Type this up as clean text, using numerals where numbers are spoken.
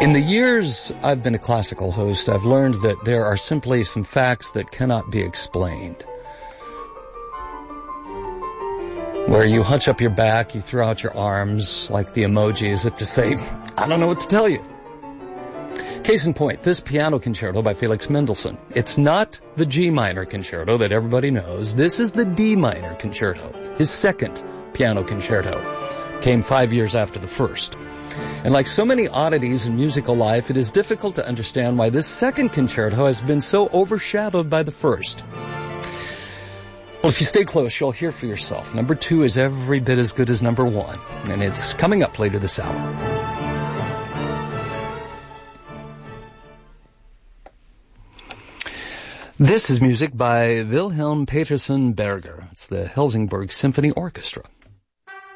In the years I've been a classical host, I've learned that there are simply some facts that cannot be explained. Where you hunch up your back, you throw out your arms like the emoji as if to say, I don't know what to tell you. Case in point, this piano concerto by Felix Mendelssohn. It's not the G minor concerto that everybody knows. This is the D minor concerto, his second piano concerto. Came 5 years after the first. And like so many oddities in musical life, it is difficult to understand why this second concerto has been so overshadowed by the first. Well, if you stay close, you'll hear for yourself. Number 2 is every bit as good as number 1, and it's coming up later this hour. This is music by Wilhelm Petersen Berger. It's the Helsingborg Symphony Orchestra.